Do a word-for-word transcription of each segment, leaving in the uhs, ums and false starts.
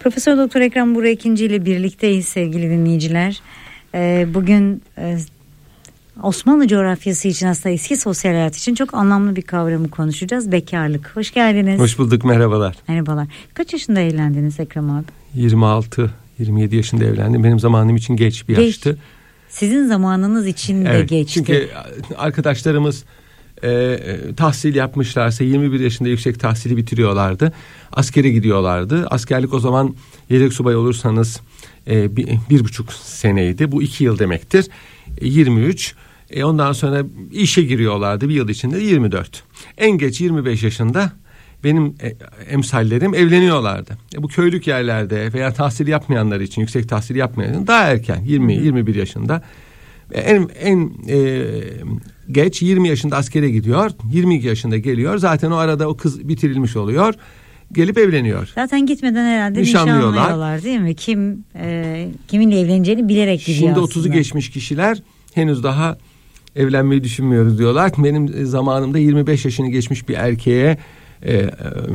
Profesör Doktor Ekrem Buğra İkinci ile birlikteyiz sevgili dinleyiciler. Ee, bugün e, Osmanlı coğrafyası için, aslında eski sosyal hayat için çok anlamlı bir kavramı konuşacağız. Bekarlık. Hoş geldiniz. Hoş bulduk, merhabalar. Merhabalar. Kaç yaşında evlendiniz Ekrem abi? yirmi altı yirmi yedi yaşında evlendim. Benim zamanım için geç bir geç. yaştı. Sizin zamanınız için de evet, geçti. Çünkü arkadaşlarımız e, tahsil yapmışlarsa yirmi bir yaşında yüksek tahsili bitiriyorlardı. Askere gidiyorlardı. Askerlik o zaman yedek subay olursanız e, bir, bir buçuk seneydi. Bu iki yıl demektir. E, yirmi üç. E, ondan sonra işe giriyorlardı bir yıl içinde yirmi dört. En geç yirmi beş yaşında benim e, emsallerim evleniyorlardı. E, bu köylük yerlerde veya tahsil yapmayanlar için, yüksek tahsil yapmayanlar için daha erken yirmi yirmi bir yaşında. E, en en e, geç yirmi yaşında askere gidiyor. yirmi iki yaşında geliyor. Zaten o arada o kız bitirilmiş oluyor. Gelip evleniyor. Zaten gitmeden herhalde nişanlıyorlar, nişanlıyorlar değil mi? Kim e, kiminle evleneceğini bilerek gidiyor Şimdi aslında. otuzu geçmiş kişiler henüz daha evlenmeyi düşünmüyoruz diyorlar. Benim zamanımda yirmi beş yaşını geçmiş bir erkeğe e, e,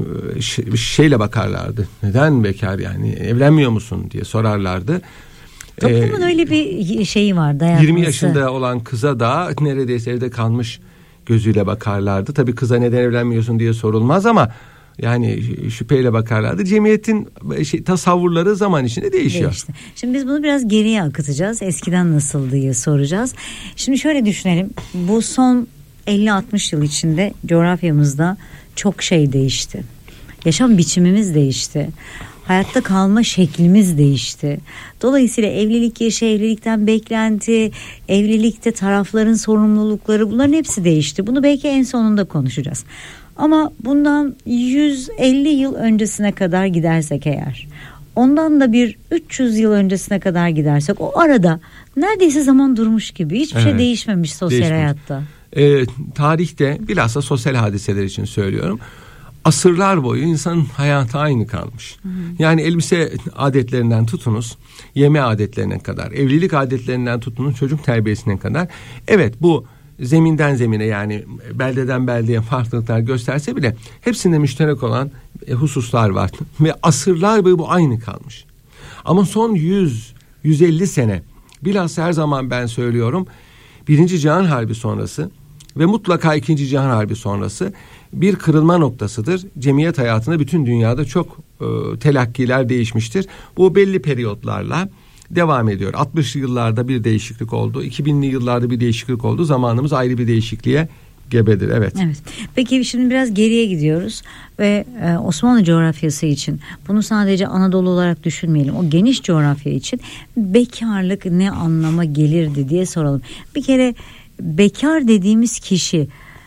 şeyle bakarlardı. Neden bekar, yani evlenmiyor musun diye sorarlardı. Toplumun ee, öyle bir şeyi var, dayatması. yirmi yaşında olan kıza da neredeyse evde kalmış gözüyle bakarlardı. Tabii kıza neden evlenmiyorsun diye sorulmaz ama yani şüpheyle bakarlardı. Cemiyetin şey, tasavvurları zaman içinde değişiyor. Değişti. Şimdi biz bunu biraz geriye akıtacağız. Eskiden nasıl diye soracağız. Şimdi şöyle düşünelim. Bu son elli altmış yıl içinde coğrafyamızda çok şey değişti. Yaşam biçimimiz değişti. Hayatta kalma şeklimiz değişti. Dolayısıyla evlilik yaşı, evlilikten beklenti, evlilikte tarafların sorumlulukları, bunların hepsi değişti. Bunu belki en sonunda konuşacağız. Ama bundan yüz elli yıl öncesine kadar gidersek eğer, ondan da bir üç yüz yıl öncesine kadar gidersek, o arada neredeyse zaman durmuş gibi, hiçbir evet, şey değişmemiş sosyal değişmiş. hayatta. Ee, tarihte bilhassa sosyal hadiseler için söylüyorum. Asırlar boyu insanın hayatı aynı kalmış. Hı hı. Yani elbise adetlerinden tutunuz, yeme adetlerine kadar, evlilik adetlerinden tutunuz, çocuk terbiyesine kadar. Evet, bu zeminden zemine, yani beldeden beldeye farklılıklar gösterse bile hepsinde müşterek olan hususlar var. Ve asırlar boyu bu aynı kalmış. Ama son yüz yüz elli sene, bilhassa her zaman ben söylüyorum, Birinci Cihan Harbi sonrası ve mutlaka İkinci Cihan Harbi sonrası bir kırılma noktasıdır. Cemiyet hayatında bütün dünyada çok e, telakkiler değişmiştir. Bu belli periyotlarla devam ediyor. altmışlı yıllarda bir değişiklik oldu. iki binli yıllarda bir değişiklik oldu. Zamanımız ayrı bir değişikliğe gebedir. Evet. Evet. Peki şimdi biraz geriye gidiyoruz ve e, Osmanlı coğrafyası için, bunu sadece Anadolu olarak düşünmeyelim. O geniş coğrafya için bekarlık ne anlama gelirdi diye soralım. Bir kere bekar dediğimiz kişi,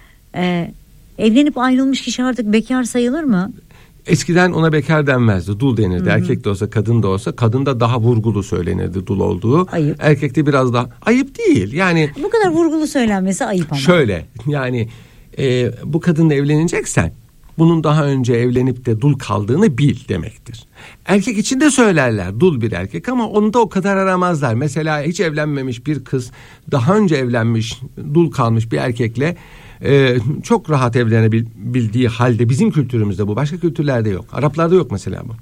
e, evlenip ayrılmış kişi artık bekar sayılır mı? Eskiden ona bekar denmezdi. Dul denirdi. Hı hı. Erkek de olsa, kadın da olsa. Kadında daha vurgulu söylenirdi dul olduğu. Ayıp. Erkekte biraz daha ayıp değil. Yani bu kadar vurgulu söylenmesi ayıp ama. Şöyle, yani e, bu kadınla evleneceksen bunun daha önce evlenip de dul kaldığını bil demektir. Erkek için de söylerler dul bir erkek, ama onu da o kadar aramazlar. Mesela hiç evlenmemiş bir kız daha önce evlenmiş, dul kalmış bir erkekle Ee, çok rahat evlenebildiği halde, bizim kültürümüzde bu, başka kültürlerde yok. Araplarda yok mesela bu.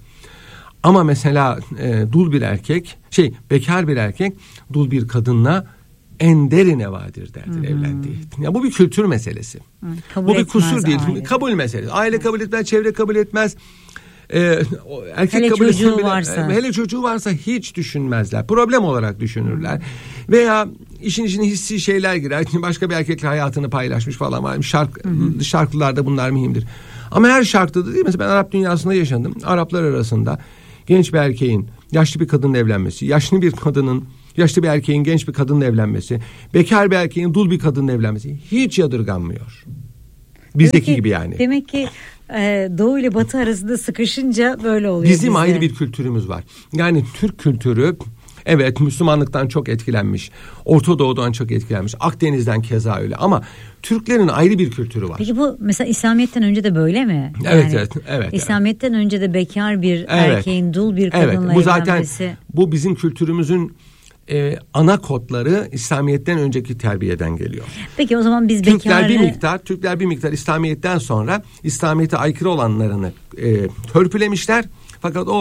Ama mesela e, dul bir erkek, şey bekar bir erkek dul bir kadınla ender nevadir derdir hmm. evlendiği. Ya bu bir kültür meselesi. Hmm, bu bir kusur değil, aile. Kabul meselesi. Aile kabul etmez, çevre kabul etmez. Ee, erkek hele kabul çocuğu bile, varsa. hele çocuğu varsa hiç düşünmezler. Problem olarak düşünürler. Veya işin içine hissi şeyler girer. Başka bir erkekle hayatını paylaşmış falan var. Şark, hı hı. Şarkılarda bunlar mühimdir. Ama her şarkıda da değil. Mesela ben Arap dünyasında yaşadım. Araplar arasında genç bir erkeğin yaşlı bir kadınla evlenmesi, yaşlı bir kadının yaşlı bir erkeğin genç bir kadınla evlenmesi, bekar bir erkeğin dul bir kadınla evlenmesi hiç yadırganmıyor. Bizdeki ki, gibi yani. Demek ki e, Doğu ile Batı arasında sıkışınca böyle oluyor. Bizim bizde. ayrı bir kültürümüz var. Yani Türk kültürü, evet, Müslümanlıktan çok etkilenmiş. Orta Doğu'dan çok etkilenmiş. Akdeniz'den keza öyle. Ama Türklerin ayrı bir kültürü var. Peki bu mesela İslamiyet'ten önce de böyle mi? Evet, yani, evet, evet. İslamiyet'ten evet. önce de bekar bir evet. erkeğin dul bir kadınla evet, bu zaten, evlenmesi. Bu bizim kültürümüzün e, ana kodları İslamiyet'ten önceki terbiyeden geliyor. Peki o zaman biz Türkler bekarı... bir miktar, Türkler bir miktar İslamiyet'ten sonra İslamiyet'e aykırı olanlarını e, törpülemişler. Fakat o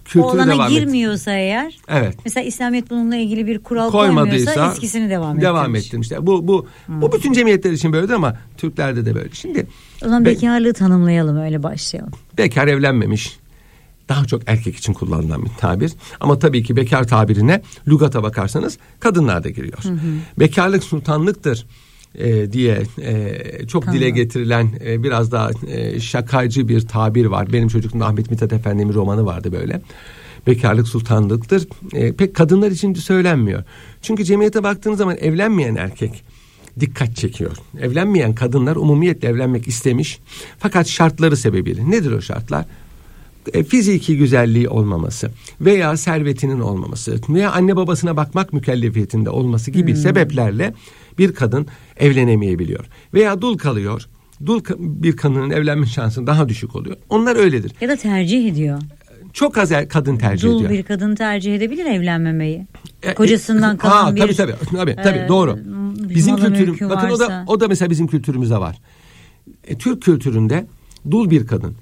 kültürü o olana devam girmiyorsa et. Eğer. Evet. Mesela İslamiyet bununla ilgili bir kural koymuyorsa eskisini devam, devam ettirmişler. Bu bu hmm. bu bütün cemiyetler için böyledir ama Türklerde de böyle. Şimdi o zaman be- bekarlığı tanımlayalım, öyle başlayalım. Bekar evlenmemiş. Daha çok erkek için kullanılan bir tabir. Ama tabii ki bekar tabirine lügata bakarsanız kadınlar da giriyor. Hı hı. Bekarlık sultanlıktır e, diye e, çok tamam. dile getirilen e, biraz daha e, şakacı bir tabir var. Benim çocukluğumda Ahmet Mithat Efendi'nin romanı vardı böyle. Bekarlık sultanlıktır. E, pek kadınlar için söylenmiyor. Çünkü cemiyete baktığınız zaman evlenmeyen erkek dikkat çekiyor. Evlenmeyen kadınlar umumiyetle evlenmek istemiş. Fakat şartları sebebiyle. Nedir o şartlar? E, fiziki güzelliği olmaması veya servetinin olmaması veya anne babasına bakmak mükellefiyetinde olması gibi hmm. sebeplerle bir kadın evlenemeyebiliyor. Veya dul kalıyor. Dul bir kadının evlenme şansı daha düşük oluyor. Onlar öyledir. Ya da tercih ediyor. Çok az kadın tercih dul ediyor. Dul bir kadın tercih edebilir evlenmemeyi. Kocasından kalan ha, bir... Tabii tabii, tabii, tabii e, doğru. Bizim kültürüm, bakın varsa... o da, o da mesela bizim kültürümüzde var. E, Türk kültüründe dul bir kadın.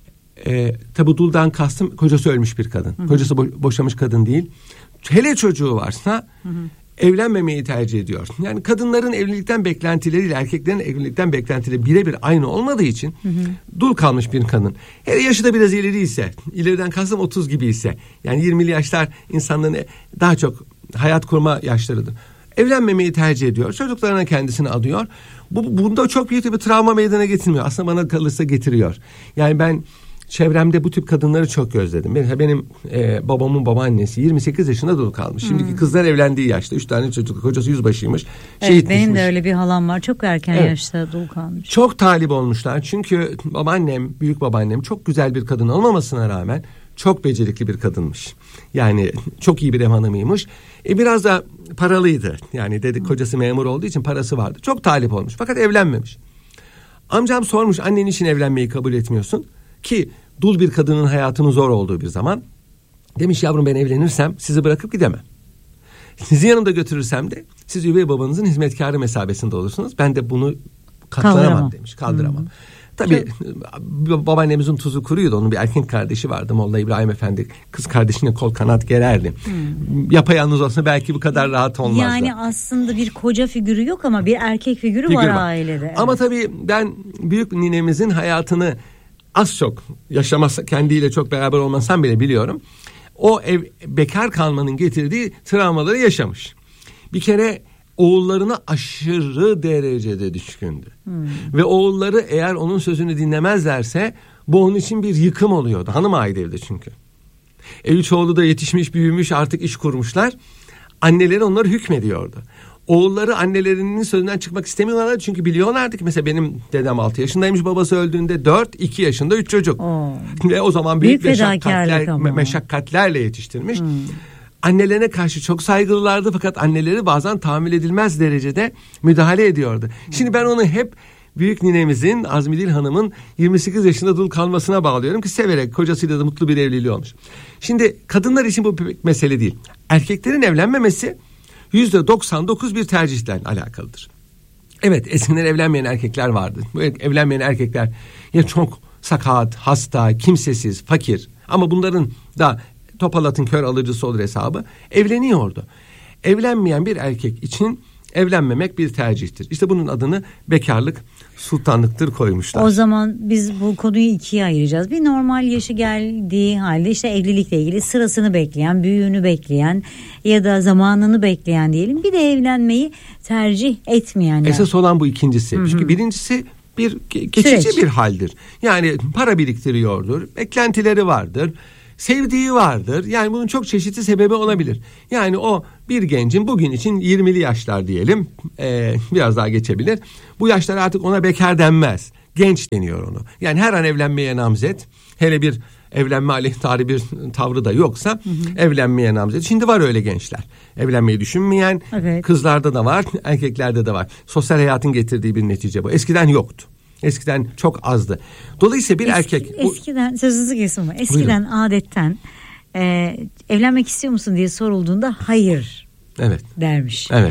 E, tabi duldan kastım kocası ölmüş bir kadın. Hı hı. Kocası bo- boşamış kadın değil. Hele çocuğu varsa hı hı. evlenmemeyi tercih ediyor. Yani kadınların evlilikten beklentileriyle erkeklerin evlilikten beklentileri birebir aynı olmadığı için hı hı. dul kalmış bir kadın. Hele yaşı da biraz ileri ise, ileriden kastım otuz gibi ise, yani yirmili yaşlar insanların daha çok hayat kurma yaşlarıdır. Evlenmemeyi tercih ediyor. Çocuklarına kendisini adıyor. Bu, bunda çok büyük bir travma meydana getirmiyor. Aslında bana kalırsa getiriyor. Yani ben çevremde bu tip kadınları çok gözledim. Benim, benim e, babamın babaannesi yirmi sekiz yaşında dul kalmış. Şimdiki hmm. kızlar evlendiği yaşta. Üç tane çocuk, kocası yüzbaşıymış. Evet, şehit benim düşmüş. de öyle bir halam var. Çok erken evet. yaşta dul kalmış. Çok talip olmuşlar. Çünkü babaannem, büyük babaannem çok güzel bir kadın olmamasına rağmen çok becerikli bir kadınmış. Yani çok iyi bir ev hanımıymış. E, biraz da paralıydı. Yani dedik kocası memur olduğu için parası vardı. Çok talip olmuş. Fakat evlenmemiş. Amcam sormuş, annen için evlenmeyi kabul etmiyorsun? Ki dul bir kadının hayatının zor olduğu bir zaman. Demiş, yavrum ben evlenirsem sizi bırakıp gidemem. Sizi yanımda götürürsem de siz üvey babanızın hizmetkarı mesabesinde olursunuz. Ben de bunu katlanamam Kaldıramam. demiş. Kaldıramam. Hmm. Tabii Çok... babaannemizin tuzu kuruydu. Onun bir erkek kardeşi vardı. Molla İbrahim Efendi. Kız kardeşine kol kanat gererdi. Hmm. Yapayalnız olsa belki bu kadar rahat olmazdı. Yani aslında bir koca figürü yok ama bir erkek figürü Figür var, var ailede. Evet. Ama tabii ben büyük ninemizin hayatını az çok yaşamasa, kendiyle çok beraber olmasam bile biliyorum. O ev, bekar kalmanın getirdiği travmaları yaşamış. Bir kere oğullarına aşırı derecede düşkündü. Hmm. Ve oğulları eğer onun sözünü dinlemezlerse bu onun için bir yıkım oluyordu. Hanım ait evde çünkü. E, üç oğlu da yetişmiş, büyümüş, artık iş kurmuşlar. Anneleri onları hükmediyordu. Oğulları annelerinin sözünden çıkmak istemiyorlardı çünkü biliyorlardı ki mesela benim dedem altı yaşındaymış, babası öldüğünde dört, iki yaşında üç çocuk. Oo. Ve o zaman büyük, büyük meşakkatler, meşakkatlerle yetiştirmiş. Hmm. Annelerine karşı çok saygılılardı fakat anneleri bazen tahammül edilmez derecede müdahale ediyordu. Hmm. Şimdi ben onu hep büyük ninemizin, Azmidil Hanım'ın yirmi sekiz yaşında dul kalmasına bağlıyorum ki severek kocasıyla da mutlu bir evliliği olmuş. Şimdi kadınlar için bu bir mesele değil. Erkeklerin evlenmemesi yüzde doksan dokuz bir tercihten alakalıdır. Evet, eskiden evlenmeyen erkekler vardı. Bu evlenmeyen erkekler ya çok sakat, hasta, kimsesiz, fakir ama bunların da topalatın kör alıcısı olur hesabı evleniyordu. Evlenmeyen bir erkek için evlenmemek bir tercihtir. İşte bunun adını bekarlık, sultanlıktır koymuşlar. O zaman biz bu konuyu ikiye ayıracağız. Bir normal yaşı geldiği halde işte evlilikle ilgili sırasını bekleyen, büyüğünü bekleyen ya da zamanını bekleyen diyelim. Bir de evlenmeyi tercih etmeyenler. Esas olan bu ikincisi. Hı-hı. Çünkü birincisi bir geçici Süreç. bir haldir. Yani para biriktiriyordur, beklentileri vardır, sevdiği vardır. Yani bunun çok çeşitli sebebi olabilir. Yani o bir gencin bugün için yirmili yaşlar diyelim, ee, biraz daha geçebilir. Bu yaşlar artık ona bekar denmez. Genç deniyor onu. Yani her an evlenmeye namzet. Hele bir evlenme aleyhtarı bir tavrı da yoksa hı hı. evlenmeye namzet. Şimdi var öyle gençler. Evlenmeyi düşünmeyen evet. kızlarda da var, erkeklerde de var. Sosyal hayatın getirdiği bir netice bu. Eskiden yoktu. Eskiden çok azdı. Dolayısıyla bir Eski, erkek... Eskiden, sözünüzü kesin ama eskiden buyurun. adetten e, evlenmek istiyor musun diye sorulduğunda hayır evet. dermiş. Evet.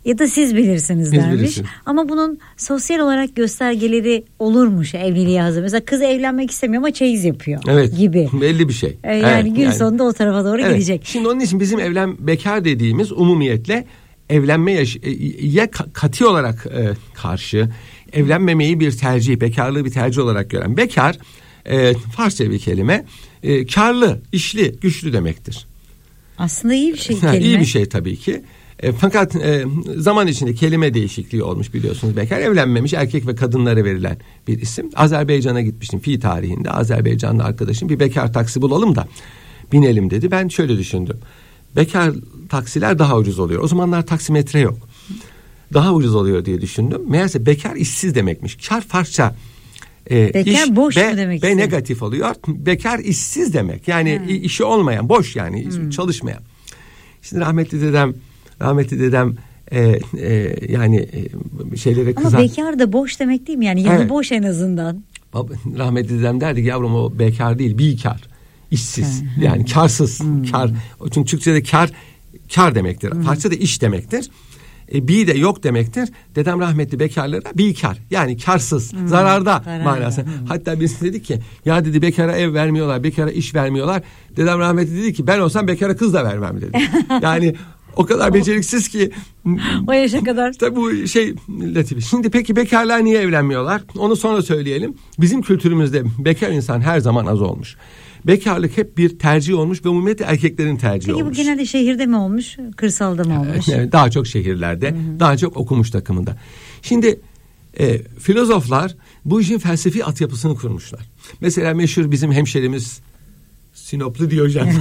Ya da siz bilirsiniz Biz dermiş. bilirsiniz. Ama bunun sosyal olarak göstergeleri olurmuş evliliğe hazır. Mesela kız evlenmek istemiyor ama çeyiz yapıyor Evet, gibi. belli bir şey. Ee, yani evet, gün yani. sonunda o tarafa doğru Evet. gidecek. Şimdi onun için bizim evlen bekar dediğimiz umumiyetle evlenme yaş- ya kati olarak e, karşı, evlenmemeyi bir tercih, bekarlığı bir tercih olarak gören bekar, e, Farsça bir kelime, e, karlı, işli, güçlü demektir. Aslında iyi bir şey Ha, kelime. İyi bir şey tabii ki. E, fakat e, zaman içinde kelime değişikliği olmuş biliyorsunuz. Bekar evlenmemiş erkek ve kadınlara verilen bir isim. Azerbaycan'a gitmiştim fi tarihinde. Azerbaycanlı arkadaşım bir bekar taksi bulalım da binelim dedi. Ben şöyle düşündüm. Bekar taksiler daha ucuz oluyor. O zamanlar taksimetre yok. Daha ucuz oluyor diye düşündüm. Meğerse bekar işsiz demekmiş. Kar Farsça. E, Bekar iş, boş be, mu demek be istiyor? negatif oluyor. Bekar işsiz demek. Yani Hmm. işi olmayan, boş yani hmm. çalışmayan. Şimdi rahmetli dedem, rahmetli dedem e, e, yani e, şeylere kızar. Ama bekar da boş demek değil mi? Yani yanı Evet. boş en azından. Rahmetli dedem derdi ki yavrum o bekar değil, bikar. İşsiz. Hmm. Yani karsız. Hmm. Kar. Çünkü Türkçe'de kar kar demektir. Hmm. Farsça'da iş demektir. E, bi de yok demektir. Dedem rahmetli bekarlara bikar. Yani karsız, hmm. zararda Zararda. manası. Hmm. Hatta biz dedik ki ya dedi bekara ev vermiyorlar, bekara iş vermiyorlar. Dedem rahmetli dedi ki ben olsam bekara kız da vermem dedi. Yani o kadar beceriksiz ki. O yaşa kadar. Tabii bu şey latifi. Şimdi peki bekarlar niye evlenmiyorlar? Onu sonra söyleyelim. Bizim kültürümüzde bekar insan her zaman az olmuş. Bekarlık hep bir tercih olmuş ve umumiyetle erkeklerin tercihi Peki olmuş. bu genelde şehirde mi olmuş, kırsalda mı olmuş? Evet, daha çok şehirlerde, Hı-hı. daha çok okumuş takımında. Şimdi e, filozoflar bu işin felsefi altyapısını kurmuşlar. Mesela meşhur bizim hemşerimiz Sinoplu Diyojen.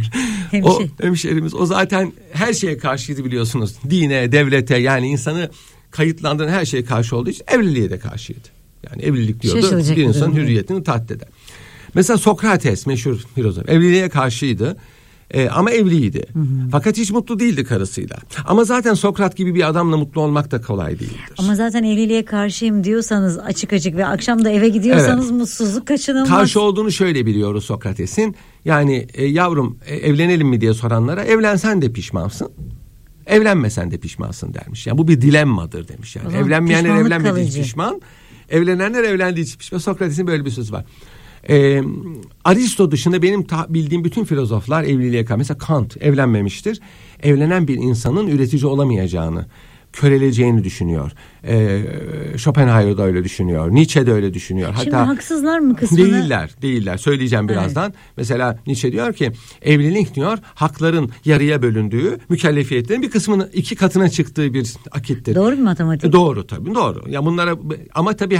O hemşerimiz o zaten her şeye karşıydı biliyorsunuz. Dine, devlete yani insanı kayıtlandıran her şeye karşı olduğu için evliliğe de karşıydı. Yani evlilik diyordu bir insanın hürriyetini tahdit eder. Mesela Sokrates meşhur filozof evliliğe karşıydı. Ee, ama evliydi. Hı hı. Fakat hiç mutlu değildi karısıyla. Ama zaten Sokrat gibi bir adamla mutlu olmak da kolay değildir. Ama zaten evliliğe karşıyım diyorsanız açık açık ve akşam da eve gidiyorsanız evet. mutsuzluk kaçınılmaz. Karşı olduğunu şöyle biliyoruz Sokrates'in. Yani e, yavrum e, evlenelim mi diye soranlara evlensen de pişmansın. Evlenmesen de pişmansın dermiş. Yani bu bir dilemmadır demiş. Yani evlenmeyenler evlenmediği için pişman. Evlenenler evlendiği için pişman. Sokrates'in böyle bir sözü var. Ee, Aristo dışında benim ta- bildiğim bütün filozoflar evliliğe karşı. Mesela Kant evlenmemiştir. Evlenen bir insanın üretici olamayacağını, köreleceğini düşünüyor. Ee, Schopenhauer da öyle düşünüyor. Nietzsche de öyle düşünüyor. Şimdi hatta haksızlar mı kısmını? Değiller, değiller. Söyleyeceğim birazdan. Evet. Mesela Nietzsche diyor ki evlilik diyor hakların yarıya bölündüğü, mükellefiyetlerin bir kısmının iki katına çıktığı bir akittir. Doğru mu matematik? E, doğru tabii, doğru. Ya bunlara ama tabii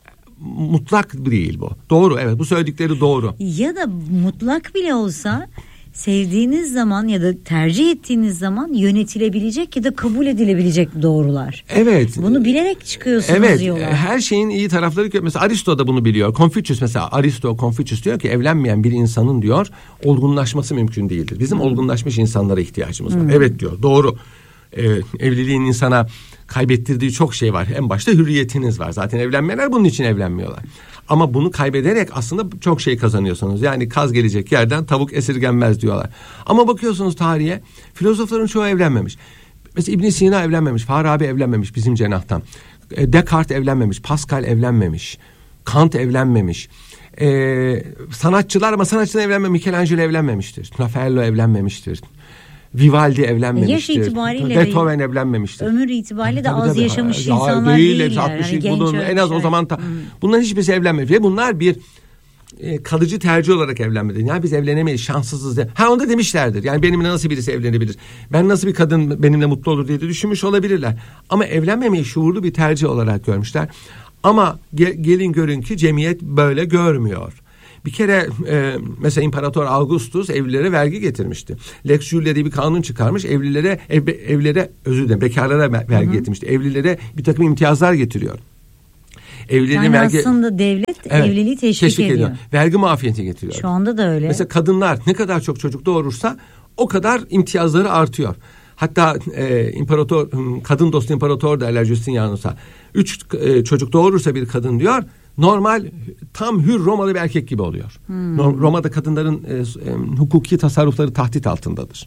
mutlak değil bu. Doğru, evet, bu söyledikleri doğru. Ya da mutlak bile olsa sevdiğiniz zaman ya da tercih ettiğiniz zaman yönetilebilecek ya da kabul edilebilecek doğrular. Evet. Bunu bilerek çıkıyorsunuz evet, yola. Evet. Her şeyin iyi tarafları. Mesela Aristo da bunu biliyor. Confucius mesela Aristo, Confucius diyor ki evlenmeyen bir insanın diyor olgunlaşması mümkün değildir. Bizim hmm. olgunlaşmış insanlara ihtiyacımız var. Hmm. Evet diyor. Doğru. Ee, evliliğin insana kaybettirdiği çok şey var. En başta hürriyetiniz var. Zaten evlenmeyenler bunun için evlenmiyorlar. Ama bunu kaybederek aslında çok şey kazanıyorsunuz. Yani kaz gelecek yerden tavuk esirgenmez diyorlar. Ama bakıyorsunuz tarihe filozofların çoğu evlenmemiş. Mesela İbn Sina evlenmemiş. Farabi evlenmemiş bizim cenahtan. Descartes evlenmemiş. Pascal evlenmemiş. Kant evlenmemiş. Ee, sanatçılar ama sanatçılar evlenmemiş. Michelangelo evlenmemiştir. Raffaello evlenmemiştir. Vivaldi evlenmemiştir. Yaş itibariyle Beethoven evlenmemiştir. Ömür itibariyle de tabii, az tabii. yaşamış ya, insanlar değil, değiller. altmış Yani bulun, en az o zaman ta, hmm. bunların hiçbirisi evlenmemiş ve bunlar bir e, kalıcı tercih olarak evlenmedi. Yani biz evlenemeyiz, şanssızız de. Ha onu da demişlerdir. Yani benimle nasıl birisi evlenebilir? Ben nasıl bir kadın benimle mutlu olur diye de düşünmüş olabilirler. Ama evlenmemeyi şuurlu bir tercih olarak görmüşler. Ama ge, gelin görün ki cemiyet böyle görmüyor. Bir kere e, mesela İmparator Augustus evlilere vergi getirmişti. Lex Julia diye bir kanun çıkarmış. Evlilere ev, evlere özür dilerim bekarlara vergi Hı-hı. getirmişti. Evlilere bir takım imtiyazlar getiriyor. Evliliğin yani vergi, aslında devlet evet, evliliği teşvik, teşvik ediyor. ediyor. Vergi muafiyeti getiriyor. Şu anda da öyle. Mesela kadınlar ne kadar çok çocuk doğurursa o kadar imtiyazları artıyor. Hatta e, imparator kadın dostu imparator derler Justinianus'a. Üç e, çocuk doğurursa bir kadın diyor normal tam hür Romalı bir erkek gibi oluyor. Hmm. Roma'da kadınların e, e, hukuki tasarrufları tahdit altındadır.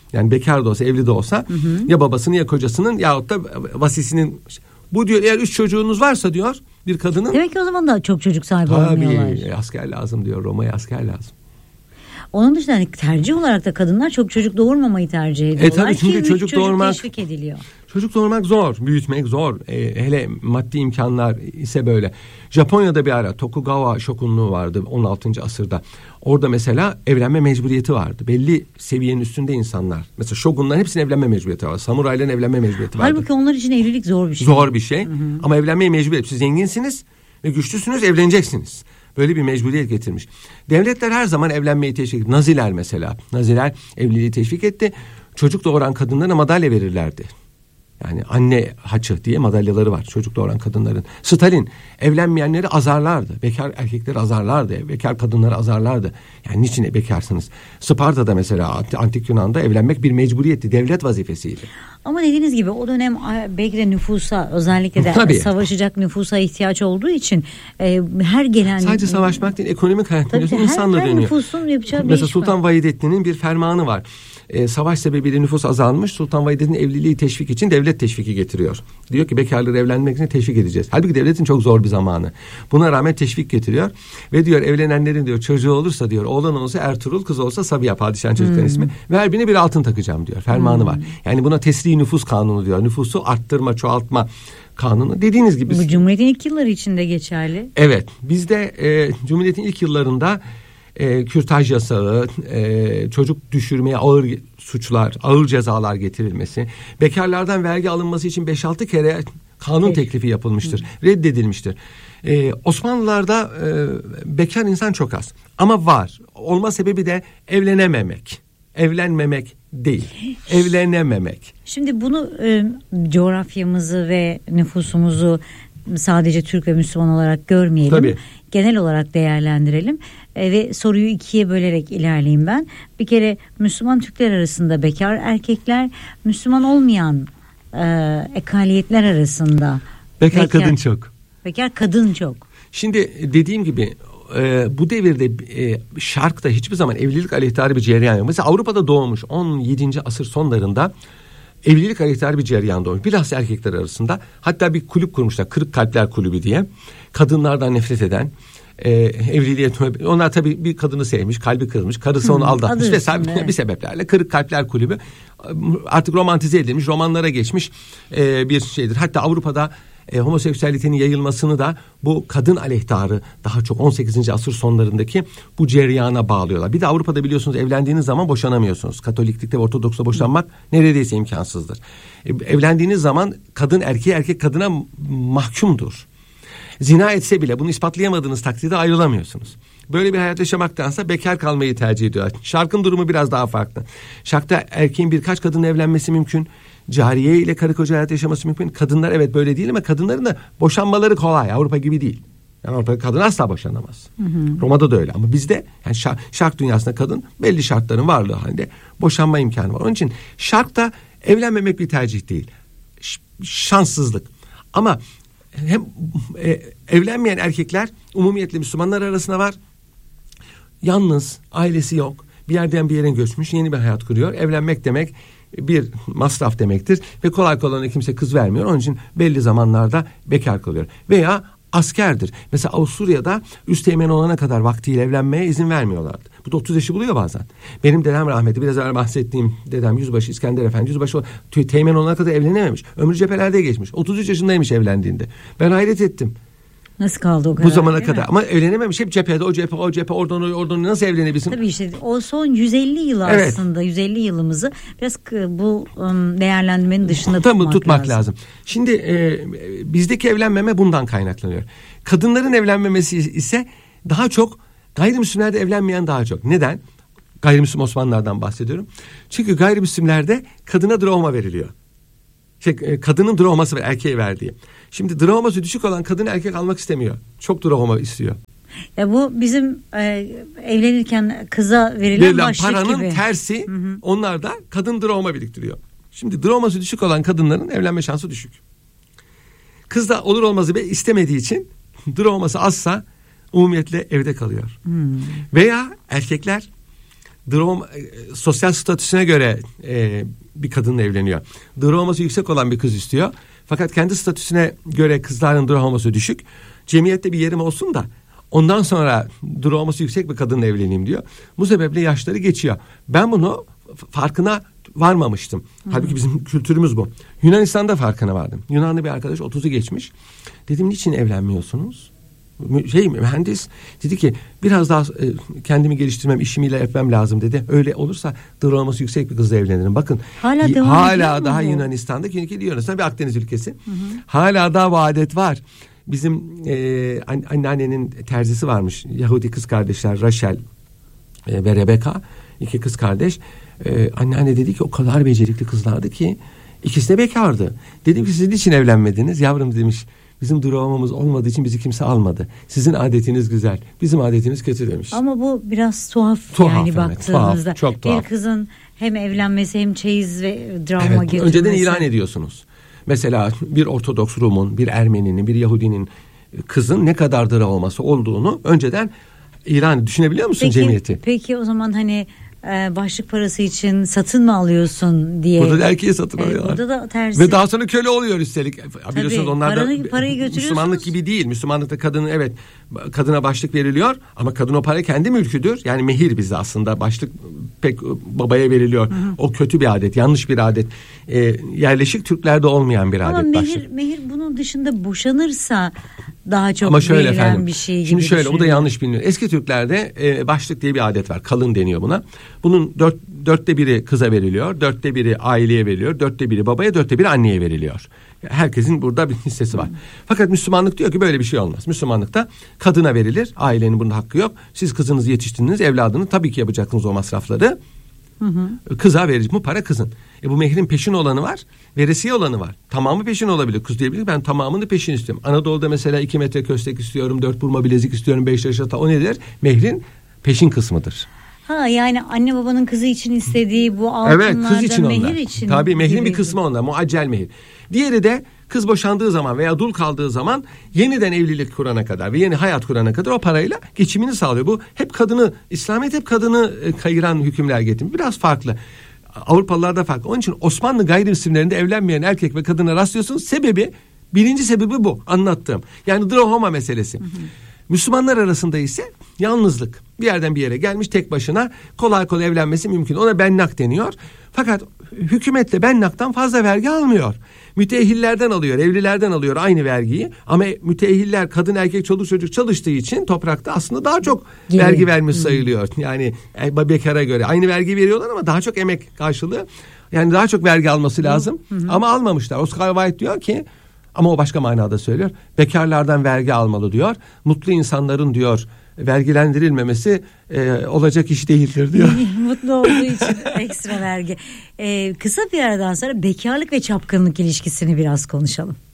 Yani bekar da olsa, evli de olsa hı hı. ya babasının ya kocasının yahut da vasisinin. Bu diyor eğer üç çocuğunuz varsa diyor bir kadının. Demek ki o zaman da çok çocuk sahibi tabii, olmuyorlar. Tabii asker lazım diyor, Roma'ya asker lazım. Onun dışında hani tercih olarak da kadınlar çok çocuk doğurmamayı tercih ediyorlar. E tabii çünkü ki çocuk, çocuk doğurmak teşvik ediliyor. Çocuk doğurmak zor, büyütmek zor. E, hele maddi imkanlar ise böyle. Japonya'da bir ara Tokugawa şokunluğu vardı on altıncı asırda. Orada mesela evlenme mecburiyeti vardı. Belli seviyenin üstünde insanlar. Mesela şogunların hepsinin evlenme mecburiyeti var. Samurayların evlenme mecburiyeti vardı. Halbuki onlar için evlilik zor bir şey. Zor bir şey. Hı hı. Ama evlenmeye mecburiyet. Siz zenginsiniz ve güçlüsünüz, evleneceksiniz. Böyle bir mecburiyet getirmiş. Devletler her zaman evlenmeyi teşvik etti. Naziler mesela. Naziler evliliği teşvik etti. Çocuk doğuran kadınlara madalya verirlerdi. Yani anne haçı diye madalyaları var çocuk doğuran kadınların. Stalin evlenmeyenleri azarlardı. Bekar erkekleri azarlardı. Bekar kadınları azarlardı. Yani niçin bekarsınız? Sparta'da mesela antik Yunan'da evlenmek bir mecburiyetti. Devlet vazifesiydi. Ama dediğiniz gibi o dönem belki de nüfusa, özellikle de tabii. savaşacak nüfusa ihtiyaç olduğu için e, her gelen... Sadece savaşmak değil, ekonomik hayat dönüyor, insanla her, her dönüyor. nüfusun yapacağı bir mesela iş Sultan var. Vahidettin'in bir fermanı var. Ee, savaş sebebiyle nüfus azalmış. Sultan Vahidettin evliliği teşvik için devlet teşviki getiriyor. Diyor ki bekarları evlenmek için teşvik edeceğiz. Halbuki devletin çok zor bir zamanı. Buna rağmen teşvik getiriyor. Ve diyor evlenenlerin diyor çocuğu olursa diyor oğlan olsa Ertuğrul, kız olsa Sabiha, padişahın çocukların hmm. ismi. Ve her birine bir altın takacağım diyor. Fermanı hmm. var. Yani buna tesri nüfus kanunu diyor. Nüfusu arttırma, çoğaltma kanunu. Dediğiniz gibi. Bu Cumhuriyet'in ilk yılları içinde geçerli. Evet. Bizde e, Cumhuriyet'in ilk yıllarında E, kürtaj yasağı, e, çocuk düşürmeye ağır suçlar, ağır cezalar getirilmesi, bekarlardan vergi alınması için beş altı kere kanun evet. teklifi yapılmıştır, Hı. reddedilmiştir. E, Osmanlılar'da e, bekar insan çok az ama var. Olma sebebi de evlenememek, evlenmemek değil, evlenememek. Şimdi bunu e, coğrafyamızı ve nüfusumuzu sadece Türk ve Müslüman olarak görmeyelim. Tabii. Genel olarak değerlendirelim e, ve soruyu ikiye bölerek ilerleyeyim ben. Bir kere Müslüman Türkler arasında bekar erkekler, Müslüman olmayan e, ekaliyetler arasında bekar, bekar kadın çok. Bekar kadın çok. Şimdi dediğim gibi e, bu devirde e, Şark'ta hiçbir zaman evlilik aleyhtarı bir cereyan yok. Mesela Avrupa'da doğmuş on yedinci asır sonlarında evlilik aleyhtarı bir cereyan doğmuş. Bilhassa erkekler arasında. Hatta bir kulüp kurmuşlar. Kırık Kalpler Kulübü diye. Kadınlardan nefret eden, e, evliliğe onlar tabii bir kadını sevmiş, kalbi kırılmış, karısı onu aldatmış vesaire evet. bir sebeplerle Kırık Kalpler Kulübü artık romantize edilmiş, romanlara geçmiş e, bir şeydir. Hatta Avrupa'da e, homoseksüelitenin yayılmasını da bu kadın aleyhtarı daha çok on sekizinci asır sonlarındaki bu cereyana bağlıyorlar. Bir de Avrupa'da biliyorsunuz evlendiğiniz zaman boşanamıyorsunuz. Katoliklikte ve Ortodoks'ta boşanmak neredeyse imkansızdır. E, evlendiğiniz zaman kadın erkeğe, erkek kadına mahkumdur. Zina etse bile bunu ispatlayamadığınız takdirde ayrılamıyorsunuz. Böyle bir hayat yaşamaktansa bekar kalmayı tercih ediyorlar. Şarkın durumu biraz daha farklı. Şarkta erkeğin birkaç kadınla evlenmesi mümkün. Cariye ile karı koca hayat yaşaması mümkün. Kadınlar evet böyle değil ama kadınların da boşanmaları kolay. Avrupa gibi değil. Yani Avrupa'da kadın asla boşanamaz. Hı hı. Roma'da da öyle ama bizde yani şark, şark dünyasında kadın belli şartların varlığı halinde boşanma imkanı var. Onun için şarkta evlenmemek bir tercih değil. Ş- şanssızlık. Ama hem e, evlenmeyen erkekler umumiyetle Müslümanlar arasında var. Yalnız, ailesi yok. Bir yerden bir yere göçmüş, yeni bir hayat kuruyor. Evlenmek demek bir masraf demektir ve kolay kolay kimse kız vermiyor. Onun için belli zamanlarda bekar kalıyor. Veya askerdir. Mesela Avusturya'da üsteğmen olana kadar vaktiyle evlenmeye izin vermiyorlardı. Bu da otuz yaşı buluyor bazen. Benim dedem rahmetli, biraz evvel bahsettiğim dedem Yüzbaşı İskender Efendi Yüzbaşı teğmen olana kadar evlenememiş. Ömrü cephelerde geçmiş. otuz üç yaşındaymış evlendiğinde. Ben hayret ettim. Nasıl kaldı o kadar? Bu zamana kadar. Mi? Ama evlenememiş. Hep cephede, o cephe, o cephe, oradan oraya, oradan nasıl evlenebilsin? Tabii işte o son yüz elli yıl evet. aslında. yüz elli yılımızı biraz bu um, değerlendirmenin dışında Tam tutmak, tutmak lazım. lazım. Şimdi e, bizdeki evlenmeme bundan kaynaklanıyor. Kadınların evlenmemesi ise daha çok, gayrimüslimlerde evlenmeyen daha çok. Neden? Gayrimüslim Osmanlılardan bahsediyorum. Çünkü gayrimüslimlerde kadına drogma veriliyor. Şey, kadının drogması ve erkeğe verdiği. Şimdi drogması düşük olan kadın erkek almak istemiyor. Çok drogma istiyor. Ya bu bizim e, evlenirken kıza verilen, verilen başlık paranın gibi. tersi. Hı hı. Onlar da kadın drogma biriktiriyor. Şimdi drogması düşük olan kadınların evlenme şansı düşük. Kız da olur olmazı be istemediği için drogması azsa umumiyetle evde kalıyor. Hmm. Veya erkekler Droma, e, sosyal statüsüne göre e, bir kadınla evleniyor. Droması yüksek olan bir kız istiyor. Fakat kendi statüsüne göre kızların droması düşük. Cemiyette bir yerim olsun da ondan sonra droması yüksek bir kadınla evleneyim diyor. Bu sebeple yaşları geçiyor. Ben bunu farkına varmamıştım. Hı. Halbuki bizim kültürümüz bu. Yunanistan'da farkına vardım. Yunanlı bir arkadaş otuzu geçmiş. Dedim niçin evlenmiyorsunuz? Şey mühendis dedi ki biraz daha e, kendimi geliştirmem, işimiyle yapmam lazım dedi. Öyle olursa droması yüksek bir kızla evlenirim. Bakın hala, y- devam hala daha mu? Yunanistan'da çünkü Yunanistan bir Akdeniz ülkesi. Hı hı. Hala daha bu adet var. Bizim e, anneannenin terzisi varmış. Yahudi kız kardeşler Rachel e, ve Rebecca, iki kız kardeş. E, anneanne dedi ki o kadar becerikli kızlardı ki ikisi de bekardı. Dedim ki siz niçin evlenmediniz? Yavrum demiş. Bizim duramamız olmadığı için bizi kimse almadı. Sizin adetiniz güzel. Bizim adetiniz kötü demiş. Ama bu biraz tuhaf, tuhaf yani evet, baktığınızda. Tuhaf, çok tuhaf. Bir kızın hem evlenmesi hem çeyiz ve drama evet, getirmesi. Önceden ilan ediyorsunuz. Mesela bir Ortodoks Rum'un, bir Ermeninin, bir Yahudinin kızın ne kadar dravması olduğunu önceden ilan düşünebiliyor musun peki, cemiyeti? Peki o zaman hani e, başlık parası için satın mı alıyorsun diye. Burada da erkeği satın e, alıyorlar. Burada da tersi. Ve daha sonra köle oluyor üstelik. Tabii, biliyorsunuz onlar da paranı, parayı götürüyorsunuz. Müslümanlık gibi değil. Müslümanlıkta kadının evet kadına başlık veriliyor ama kadın o para kendi mülküdür. Yani mehir bize aslında başlık pek babaya veriliyor. Hı hı. O kötü bir adet, yanlış bir adet. Ee, yerleşik Türklerde olmayan bir ama adet mehir, başlık. mehir bunun dışında boşanırsa daha çok ama şöyle verilen efendim, bir şey gibi. Şimdi şöyle bu da yanlış biliniyor. Eski Türklerde e, başlık diye bir adet var. Kalın deniyor buna. Bunun dört, dörtte biri kıza veriliyor. Dörtte biri aileye veriliyor. Dörtte biri babaya, dörtte biri anneye veriliyor. Herkesin burada bir hissesi var. Fakat Müslümanlık diyor ki böyle bir şey olmaz. Müslümanlıkta kadına verilir. Ailenin bunda hakkı yok. Siz kızınızı yetiştirdiniz, evladını tabii ki yapacaksınız o masrafları. Hı hı. Kıza verecek. Bu para kızın. E bu mehrin peşin olanı var. Veresiye olanı var. Tamamı peşin olabilir. Kız diyebilir ben tamamını peşin istiyorum. Anadolu'da mesela iki metre köstek istiyorum. Dört burma bilezik istiyorum. Beş yaşata. O nedir? Mehrin peşin kısmıdır. Ha yani anne babanın kızı için istediği bu altınlarda evet, kız için mehir onlar. için. Tabii mehrin gibi. bir kısmı onlar. Muaccel mehir. Diğeri de kız boşandığı zaman veya dul kaldığı zaman yeniden evlilik kurana kadar ve yeni hayat kurana kadar o parayla geçimini sağlıyor. Bu hep kadını, İslamiyet hep kadını kayıran hükümler getirmiş. Biraz farklı. Avrupalılarda farklı. Onun için Osmanlı gayrimüslimlerinde evlenmeyen erkek ve kadına rastlıyorsunuz. Sebebi, birinci sebebi bu anlattığım. Yani drahoma meselesi. Hı hı. Müslümanlar arasında ise yalnızlık. Bir yerden bir yere gelmiş tek başına kolay kolay evlenmesi mümkün. Ona bennak deniyor. Fakat hükümet de bennaktan fazla vergi almıyor. Müteahhillerden alıyor, evlilerden alıyor aynı vergiyi. Ama müteahhiller kadın erkek çoluk çocuk çalıştığı için toprakta aslında daha çok Gibi. vergi vermiş hmm. sayılıyor. Yani bekara göre aynı vergi veriyorlar ama daha çok emek karşılığı. Yani daha çok vergi alması lazım. Hmm. Ama almamışlar. Oscar Wilde diyor ki ama o başka manada söylüyor. Bekarlardan vergi almalı diyor. Mutlu insanların diyor vergilendirilmemesi e, olacak iş değildir diyor. Mutlu olduğu için ekstra vergi. Ee, kısa bir aradan sonra bekarlık ve çapkınlık ilişkisini biraz konuşalım.